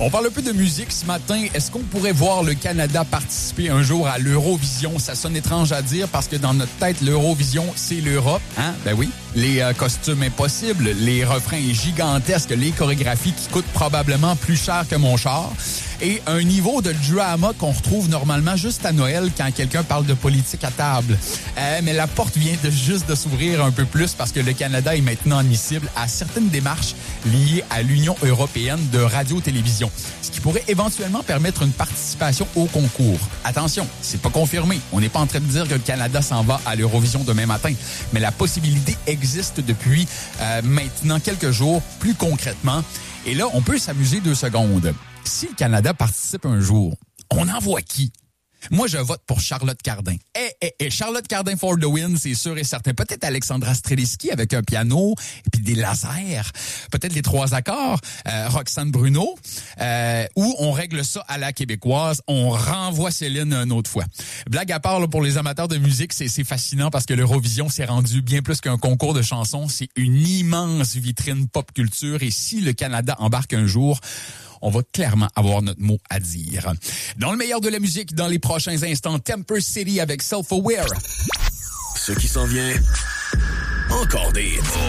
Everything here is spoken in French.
On parle un peu de musique ce matin. Est-ce qu'on pourrait voir le Canada participer un jour à l'Eurovision? Ça sonne étrange à dire parce que dans notre tête, l'Eurovision, c'est l'Europe. Hein? Ben oui. Les costumes impossibles, les refrains gigantesques, les chorégraphies qui coûtent probablement plus cher que mon char. Et un niveau de drama qu'on retrouve normalement juste à Noël quand quelqu'un parle de politique à table. Mais la porte vient juste de s'ouvrir un peu plus parce que le Canada est maintenant admissible à certaines démarches liées à l'Union européenne de radio-télévision, ce qui pourrait éventuellement permettre une participation au concours. Attention, c'est pas confirmé. On n'est pas en train de dire que le Canada s'en va à l'Eurovision demain matin, mais la possibilité existe depuis maintenant quelques jours, plus concrètement. Et là, on peut s'amuser 2 secondes. Si le Canada participe un jour, on envoie qui? Moi, je vote pour Charlotte Cardin. Charlotte Cardin for the win, c'est sûr et certain. Peut-être Alexandra Streliski avec un piano et puis des lasers. Peut-être les 3 accords. Roxane Bruno. Ou on règle ça à la québécoise. On renvoie Céline une autre fois. Blague à part, là, pour les amateurs de musique, c'est fascinant parce que l'Eurovision s'est rendu bien plus qu'un concours de chansons. C'est une immense vitrine pop culture. Et si le Canada embarque un jour, on va clairement avoir notre mot à dire. Dans le meilleur de la musique, dans les prochains instants, Temper City avec Self-Aware. Ce qui s'en vient, encore des hits.